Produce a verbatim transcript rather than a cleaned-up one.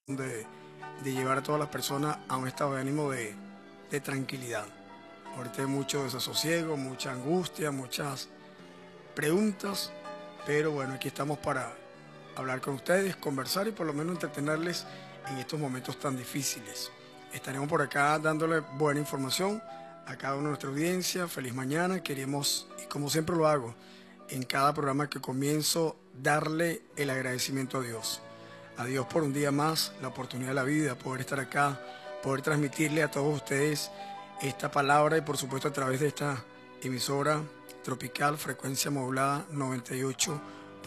de, de llevar a todas las personas a un estado de ánimo de, de tranquilidad. Ahorita hay mucho desasosiego, mucha angustia, muchas preguntas, pero bueno, aquí estamos para hablar con ustedes, conversar y por lo menos entretenerles en estos momentos tan difíciles. Estaremos por acá dándole buena información a cada una de nuestra audiencia. Feliz mañana. Queremos, y como siempre lo hago, en cada programa que comienzo, darle el agradecimiento a Dios. A Dios por un día más, la oportunidad de la vida, poder estar acá, poder transmitirle a todos ustedes esta palabra y por supuesto a través de esta emisora tropical, frecuencia modulada noventa y ocho